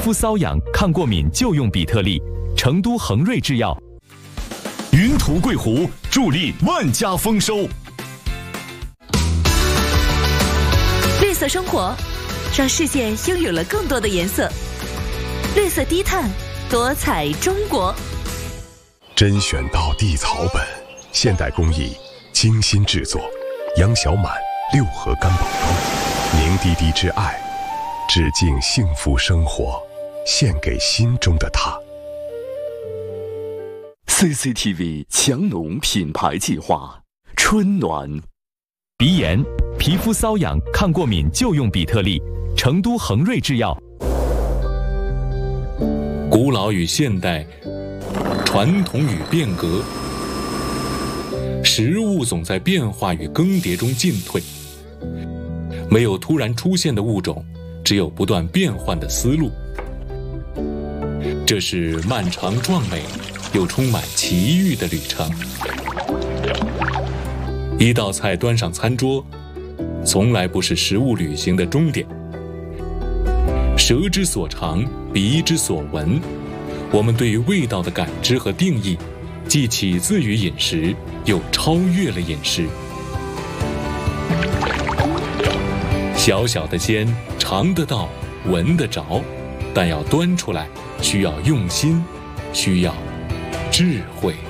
肤瘙痒、抗过敏就用比特丽。成都恒瑞制药。 云图桂湖助力万家丰收。 绿色生活，让世界拥有了更多的颜色。绿色低碳，多彩中国。 甄选到地草本，现代工艺精心制作，杨小满六合干宝膏，凝滴滴之爱，致敬幸福生活，献给心中的他。 CCTV 强农品牌计划，春暖。 鼻炎、皮肤瘙痒、抗过敏就用比特丽。成都恒瑞制药。 古老与现代，传统与变革，食物总在变化与更迭中进退。没有突然出现的物种，只有不断变换的思路。这是漫长壮美又充满奇遇的旅程。一道菜端上餐桌，从来不是食物旅行的终点。舌之所尝，鼻之所闻，我们对于味道的感知和定义，既起自于饮食，又超越了饮食。小小的鲜，尝得到，闻得着，但要端出来，需要用心，需要智慧。